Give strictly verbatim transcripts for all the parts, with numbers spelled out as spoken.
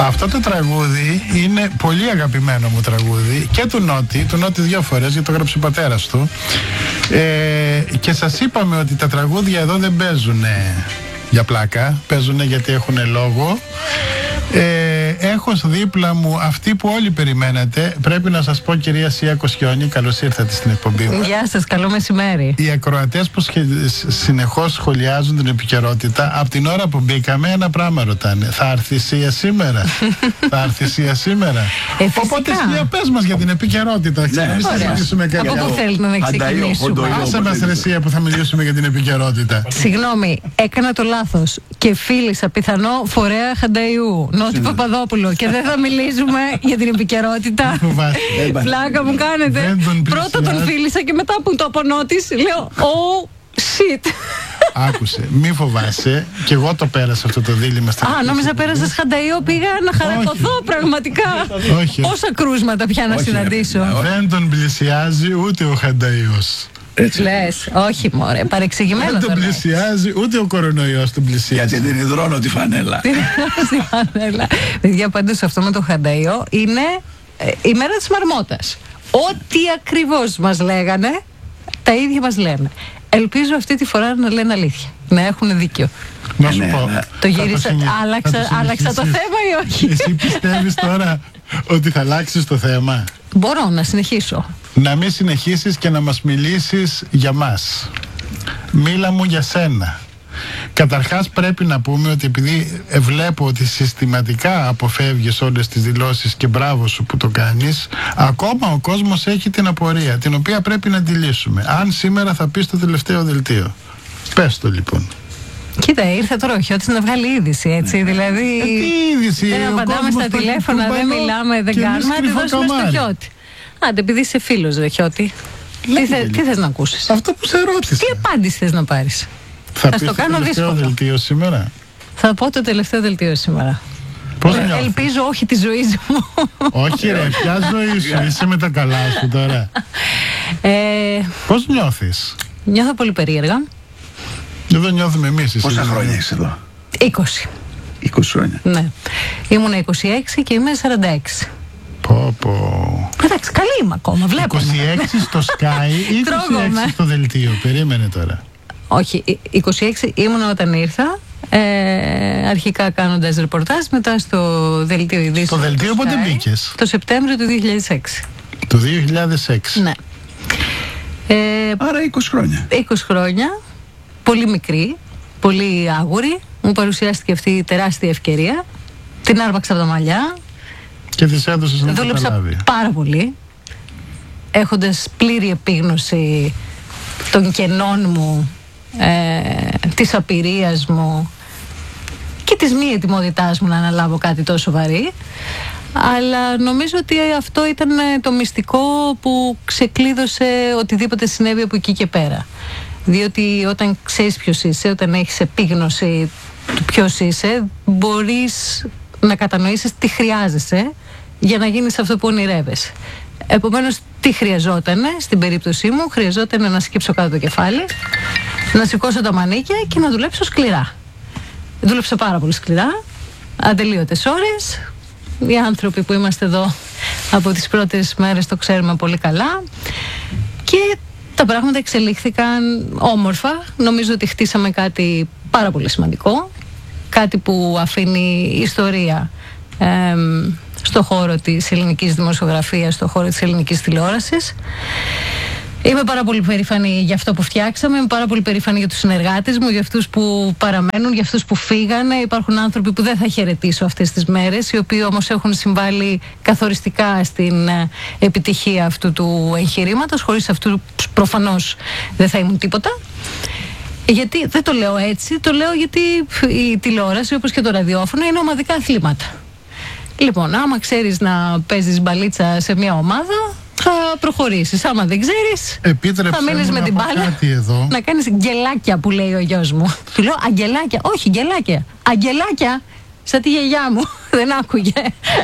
Αυτό το τραγούδι είναι πολύ αγαπημένο μου τραγούδι και του Νότι, του Νότι δύο φορές, γιατί το έγραψε ο πατέρας του. Ε, και σας είπαμε ότι τα τραγούδια εδώ δεν παίζουν για πλάκα, παίζουν γιατί έχουν λόγο. Ε, έχω δίπλα μου αυτή που όλοι περιμένετε. Πρέπει να σας πω, κυρία Σία Κοσιόνη, καλώς ήρθατε στην εκπομπή μας. Γεια σας, καλό μεσημέρι. Οι ακροατές που σχε... συνεχώς σχολιάζουν την επικαιρότητα, από την ώρα που μπήκαμε ένα πράγμα ρωτάνε: θα έρθει η Σία σήμερα? Θα έρθει η Σία σήμερα? Ε, Οπότε Σία, πες μας για την επικαιρότητα. Ναι, να μιλήσουμε κάτι. Από πού θέλετε να ξεκινήσουμε? Άσε μας ρε Σία που θα μιλήσουμε για την επικαιρότητα. Συγγνώμη, έκανα το λάθος και φίλησα πιθανό φορέα Χανταϊού, Νότι Παπαδόπουλο, και δεν θα μιλήσουμε για την επικαιρότητα. Πλάκα μου κάνετε. Πρώτα τον φίλησα και μετά που το απονότης λέω oh shit. Άκουσε, μη φοβάσαι. Και εγώ το πέρασα αυτό το δίλημμα. Α, νόμιζα πέρασες Χανταϊό, πήγα να χαρακωθώ πραγματικά. Όχι. Όσα κρούσματα πια να συναντήσω. Δεν τον πλησιάζει ούτε ο Χανταϊός. Λες, όχι μωρέ, παρεξηγημένο. Δεν τον πλησιάζει ούτε ο κορονοϊός τον πλησιάζει. Γιατί την υδρώνω τη φανέλα. Τη φανέλα. Παιδιά, πάντως αυτό με το Χανταϊό είναι ε, η μέρα της μαρμότας. Ό,τι ακριβώς μας λέγανε, τα ίδια μας λένε. Ελπίζω αυτή τη φορά να λένε αλήθεια, να έχουν δίκιο. Να σου ναι, πω, ναι. Το γύρισα, το άλλαξα, το άλλαξα το θέμα ή όχι? Εσύ πιστεύεις τώρα ότι θα αλλάξεις το θέμα? Μπορώ να συνεχίσω. Να μην συνεχίσεις και να μας μιλήσεις για μας. Μίλα μου για σένα. Καταρχάς πρέπει να πούμε ότι επειδή βλέπω ότι συστηματικά αποφεύγεις όλες τις δηλώσεις, και μπράβο σου που το κάνεις, ακόμα ο κόσμος έχει την απορία, την οποία πρέπει να τη λύσουμε. Αν σήμερα θα πεις το τελευταίο δελτίο, πες το λοιπόν. Κοίτα, ήρθε τώρα ο Χιώτης να βγάλει είδηση, έτσι, δηλαδή ε, τι είδηση, δεν απαντάμε στα τηλέφωνα, δεν μιλάμε, δεν κάνουμε, να τη δώσουμε στο Χιώτη. Άντε, επειδή είσαι φίλος, ρε Χιώτη, τι, θε, τι θες να ακούσεις? Αυτό που σε ρώτησα. Τι απάντηση θες να πάρεις? Θα, θα στο κάνω δύσκολο. Το δελτίο σήμερα. Θα πω το τελευταίο δελτίο σήμερα. Πώς ε, νιώθεις? Ελπίζω όχι τη ζωή μου. Όχι ρε, ποια ζωή σου? Είσαι με τα καλά σου τώρα. ε, Πώς νιώθεις? Νιώθω πολύ περίεργα. Εδώ νιώθουμε εμείς. Πόσα χρόνια είσαι εδώ? είκοσι. είκοσι χρόνια. Ναι. Ήμουν είκοσι έξι και είμαι σαράντα έξι. Πω πω. Εντάξει, καλή είμαι ακόμα, βλέπω. είκοσι έξι στο Sky ή είκοσι έξι στο δελτίο? Περίμενε τώρα. Όχι, είκοσι έξι ήμουν όταν ήρθα. Ε, αρχικά κάνοντας ρεπορτάζ, μετά στο δελτίο ειδήσεων. Στο δελτίο πότε μπήκες? Το Σεπτέμβριο του δύο χιλιάδες έξι. Το δύο χιλιάδες έξι. Ναι. Ε, Άρα είκοσι χρόνια. είκοσι χρόνια. Πολύ μικρή, πολύ άγουρη. Μου παρουσιάστηκε αυτή η τεράστια ευκαιρία. Την άρπαξα από τα μαλλιά. Και της έδωσες να Δούλεψα καταλάβει. πάρα πολύ, έχοντας πλήρη επίγνωση των κενών μου, ε, της απειρίας μου και της μη ετοιμότητάς μου να αναλάβω κάτι τόσο βαρύ. Αλλά νομίζω ότι αυτό ήταν το μυστικό που ξεκλείδωσε οτιδήποτε συνέβη από εκεί και πέρα. Διότι όταν ξέρεις ποιος είσαι, όταν έχεις επίγνωση του ποιος είσαι, μπορείς να κατανοήσεις τι χρειάζεσαι για να γίνεις αυτό που ονειρεύεσαι. Επομένως, τι χρειαζότανε στην περίπτωσή μου? Χρειαζότανε να σκύψω κάτω το κεφάλι, να σηκώσω τα μανίκια και να δουλέψω σκληρά. Δούλεψα πάρα πολύ σκληρά, ατελείωτες ώρες. Οι άνθρωποι που είμαστε εδώ από τις πρώτες μέρες το ξέρουμε πολύ καλά. Και τα πράγματα εξελίχθηκαν όμορφα. Νομίζω ότι χτίσαμε κάτι πάρα πολύ σημαντικό. Κάτι που αφήνει ιστορία ε, στο χώρο της ελληνικής δημοσιογραφίας, στο χώρο της ελληνικής τηλεόρασης. Είμαι πάρα πολύ περήφανη για αυτό που φτιάξαμε. Είμαι πάρα πολύ περήφανη για τους συνεργάτες μου, για αυτούς που παραμένουν, για αυτούς που φύγανε. Υπάρχουν άνθρωποι που δεν θα χαιρετήσω αυτές τις μέρες, οι οποίοι όμως έχουν συμβάλει καθοριστικά στην επιτυχία αυτού του εγχειρήματος. Χωρίς αυτού προφανώς δεν θα ήμουν τίποτα. Γιατί δεν το λέω έτσι, το λέω γιατί η τηλεόραση, όπως και το ραδιόφωνο, είναι ομαδικά αθλήματα. Λοιπόν, άμα ξέρεις να παίζεις μπαλίτσα σε μια ομάδα, θα προχωρήσεις. Άμα δεν ξέρεις, θα μείνεις με την μπάλα. Εδώ. Να κάνεις γκελάκια, που λέει ο γιος μου. Του λέω αγγελάκια. Όχι, γκελάκια. Αγγελάκια. Σαν τη γιαγιά μου. Δεν άκουγε.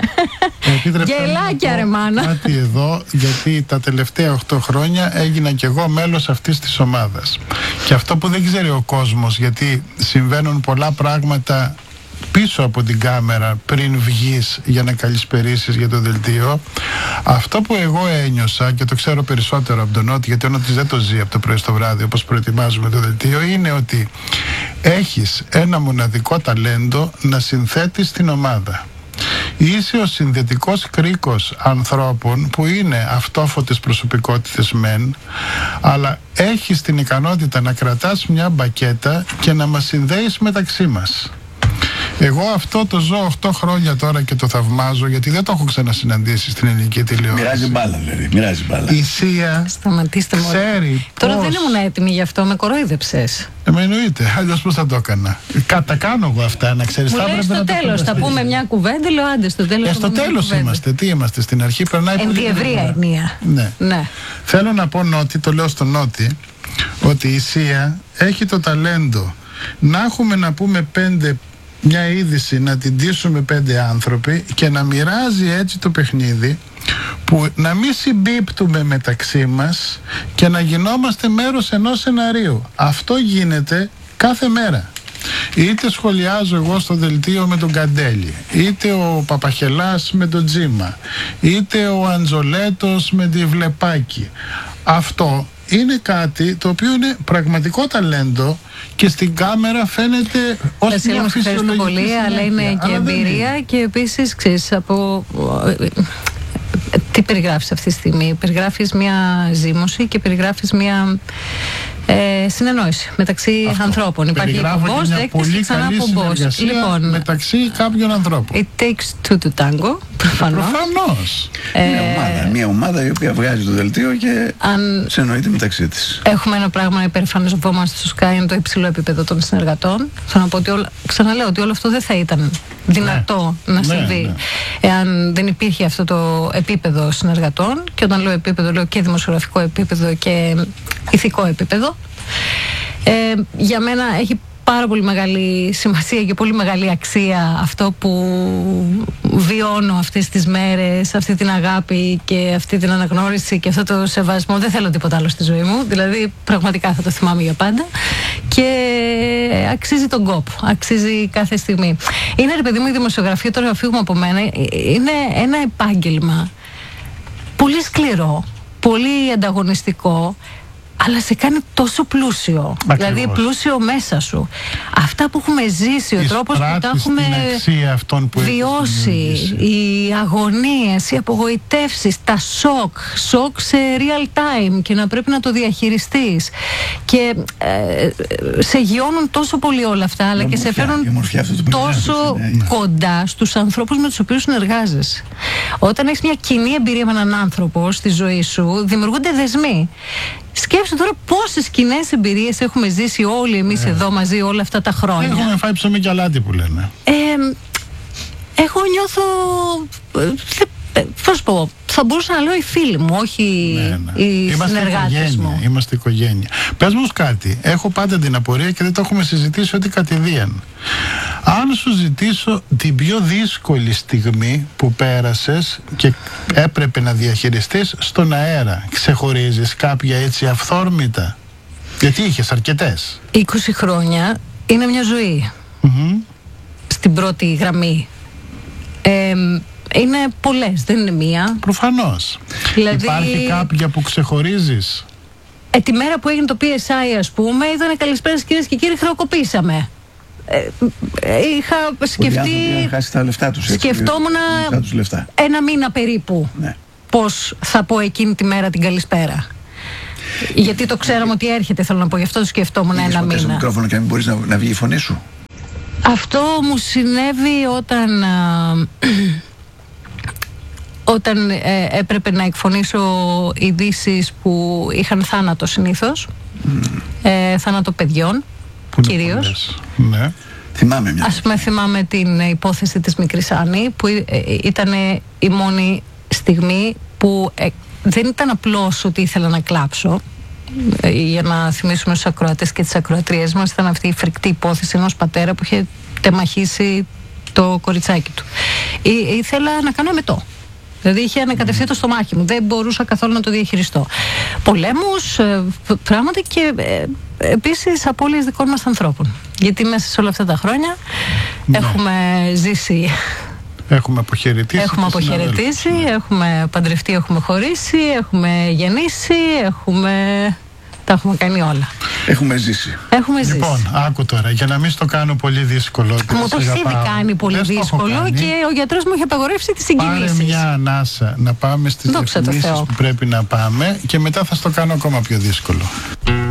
Γελάκια ρε μάνα. Κάτι εδώ, γιατί τα τελευταία οκτώ χρόνια έγινα κι εγώ μέλος αυτής της ομάδας. Και αυτό που δεν ξέρει ο κόσμος, γιατί συμβαίνουν πολλά πράγματα πίσω από την κάμερα πριν βγεις για να καλησπερίσεις για το δελτίο. Αυτό που εγώ ένιωσα, και το ξέρω περισσότερο από τον Νότι, γιατί ο Νότης δεν το ζει από το πρωί στο βράδυ όπως προετοιμάζουμε το δελτίο, είναι ότι έχεις ένα μοναδικό ταλέντο να συνθέτεις την ομάδα. Είσαι ο συνδετικός κρίκος ανθρώπων που είναι αυτόφωτες προσωπικότητες μεν, αλλά έχεις την ικανότητα να κρατάς μια μπακέτα και να μας συνδέεις μεταξύ μας. Εγώ αυτό το ζω οκτώ χρόνια τώρα και το θαυμάζω, γιατί δεν το έχω ξανασυναντήσει στην ελληνική τηλεόραση. Μοιράζει μπάλα, δηλαδή. Μοιράζει μπάλα. Η Σία Σταματήστε μόνο. ξέρει Τώρα πώς... δεν ήμουν έτοιμη γι' αυτό, με κορόιδεψες. Ε, με εννοείται, αλλιώς πώς θα το έκανα. Κατα κάνω εγώ αυτά, να ξέρεις. Μου θα λέει έπρεπε στο να το τέλος, θα φανταστείς. πούμε μια κουβέντα, λέω άντε στο τέλος. Ε, θα στο πούμε μια τέλος κουβέντα. είμαστε. Τι είμαστε, στην αρχή περνάει Εν πολύ τη ευρεία γρήγορα. ενία. Ναι. Ναι. Θέλω να πω, Νότι, το λέω στον Νότι, ότι η Σία έχει το ταλέντο να έχουμε να πούμε πέντε, μια είδηση, να την τύσουμε πέντε άνθρωποι και να μοιράζει έτσι το παιχνίδι, που να μην συμπίπτουμε μεταξύ μας και να γινόμαστε μέρος ενός σεναρίου. Αυτό γίνεται κάθε μέρα. Είτε σχολιάζω εγώ στο δελτίο με τον Καντέλη, είτε ο Παπαχελάς με τον Τζίμα, είτε ο Αντζολέτος με τη Βλεπάκη. Αυτό είναι κάτι το οποίο είναι πραγματικό ταλέντο και στην κάμερα φαίνεται ως Βασίλη, μια μας ευχαριστώ φυσιολογική πολύ, αλλά είναι συνέχεια. και Αλλά δεν εμπειρία είναι. και επίσης, ξέρεις, από... Τι περιγράφεις αυτή τη στιγμή? Περιγράφεις μια ζήμωση και περιγράφεις μια ε, συνεννόηση μεταξύ Αυτό. ανθρώπων. Υπάρχει Περιγράφω και πομπός, μια δέκτης πολύ και ξανά καλή πομπός. συνεργασία Λοιπόν, μεταξύ κάποιων ανθρώπων. it takes two to tango, προφανώς. Προφανώς. Ε, Μια ομάδα, μια ομάδα η οποία βγάζει το δελτίο και αν συνοείται μεταξύ της. έχουμε ένα πράγμα να υπερηφανευόμαστε στο Sky, είναι το υψηλό επίπεδο των συνεργατών. Θέλω να πω ότι όλα, ξαναλέω ότι όλο αυτό δεν θα ήταν δυνατό να Ναι, συμβεί ναι. εάν δεν υπήρχε αυτό το επίπεδο συνεργατών. Και όταν λέω επίπεδο, λέω και δημοσιογραφικό επίπεδο και ηθικό επίπεδο. Ε, για μένα έχει πάρα πολύ μεγάλη σημασία και πολύ μεγάλη αξία αυτό που βιώνω αυτές τις μέρες, αυτή την αγάπη και αυτή την αναγνώριση και αυτό το σεβασμό. Δεν θέλω τίποτα άλλο στη ζωή μου, δηλαδή πραγματικά θα το θυμάμαι για πάντα και αξίζει τον κόπο, αξίζει κάθε στιγμή. Είναι, ρε παιδί μου, η δημοσιογραφία, τώρα φύγουμε από μένα, είναι ένα επάγγελμα πολύ σκληρό, πολύ ανταγωνιστικό, αλλά σε κάνει τόσο πλούσιο. Ακριβώς. Δηλαδή πλούσιο μέσα σου. Αυτά που έχουμε ζήσει, ο τρόπος που τα Εισπράττεις έχουμε την αξία αυτών που έχεις βιώσει, δημιουργήσει. οι αγωνίες, οι απογοητεύσεις, τα σοκ, σοκ σε real time και να πρέπει να το διαχειριστείς. Και ε, σε γιώνουν τόσο πολύ όλα αυτά, αλλά Η και σε ομορφιά, φέρνουν η ομορφιά αυτού του τόσο περιγράφεις, ναι. κοντά στους ανθρώπους με τους οποίους συνεργάζεσαι. Όταν έχεις μια κοινή εμπειρία με έναν άνθρωπο στη ζωή σου, δημιουργούνται δεσμοί. Σκέψου τώρα πόσες κοινές εμπειρίες έχουμε ζήσει όλοι εμείς Ε. εδώ μαζί όλα αυτά τα χρόνια. Έχουμε φάει ψωμί και αλάτι που λένε. Ε, εγώ νιώθω. ε, θε- ε, Πώς πω, θα μπορούσα να λέω οι φίλοι μου, όχι Ναι, ναι. οι Είμαστε συνεργάτες οικογένεια, μου. είμαστε οικογένεια. Πες μου κάτι, έχω πάντα την απορία και δεν το έχουμε συζητήσει ότι κατηδίαν. Αν σου ζητήσω την πιο δύσκολη στιγμή που πέρασες και έπρεπε να διαχειριστείς στον αέρα, ξεχωρίζεις κάποια έτσι αυθόρμητα? Γιατί είχες αρκετές. είκοσι χρόνια είναι μια ζωή Μμμ. στην πρώτη γραμμή. Ε, είναι πολλές, δεν είναι μία. Προφανώς. Δηλαδή- Υπάρχει κάποια που ξεχωρίζεις? Ε, τη μέρα που έγινε το πι ες άι, ας πούμε, ήταν καλησπέρα κυρίες και κύριοι, χρεοκοπήσαμε. Ε, ε, είχα Ότι οι σκεφτεί, άνθρωποι είχαν χάσει τα λεφτά τους. έτσι, σκεφτόμουν τα δικά τους λεφτά. ένα μήνα περίπου Ναι. πώς θα πω εκείνη τη μέρα την καλησπέρα. Γιατί το ξέραμε ότι έρχεται, θέλω να πω, γι' αυτό το σκεφτόμουν Είχες ένα ποτέ στο μήνα. μικρόφωνο και να μην μπορείς να, να βγει η φωνή σου? Αυτό μου συνέβη όταν, α, όταν ε, έπρεπε να εκφωνήσω ειδήσεις που είχαν θάνατο συνήθως, ε, θάνατο παιδιών Που είναι κυρίως. πολλές. Ναι. Θυμάμαι μια. Ας πούμε, θυμάμαι την υπόθεση της μικρής Άννη, που ε, ε, ήταν η μόνη στιγμή που ε, δεν ήταν απλώς ότι ήθελα να κλάψω. Ε, για να θυμίσουμε στους ακροατές και τις ακροατρίες μας, ήταν αυτή η φρικτή υπόθεση ενός πατέρα που είχε τεμαχίσει το κοριτσάκι του. Ή, ήθελα να κάνω εμετό. Δηλαδή είχε ανακατευθεί το στομάχι μου. Δεν μπορούσα καθόλου να το διαχειριστώ. Πολέμους, ε, πράγματα και ε, επίσης απώλειες δικών μας ανθρώπων. Γιατί μέσα σε όλα αυτά τα χρόνια ναι. έχουμε ζήσει. Έχουμε αποχαιρετήσει. Έχουμε αποχαιρετήσει, ναι. έχουμε παντρευτεί, έχουμε χωρίσει, έχουμε γεννήσει, έχουμε... τα έχουμε κάνει όλα. Έχουμε ζήσει. Έχουμε ζήσει. Λοιπόν, άκου τώρα, για να μην στο κάνω πολύ δύσκολο. Μου το έχει ήδη κάνει πολύ δύσκολο κάνει. Και ο γιατρός μου έχει απαγορεύσει τις συγκινήσεις. Πάρε μια ανάσα να πάμε στις διαφημίσεις που πρέπει να πάμε και μετά θα στο κάνω ακόμα πιο δύσκολο.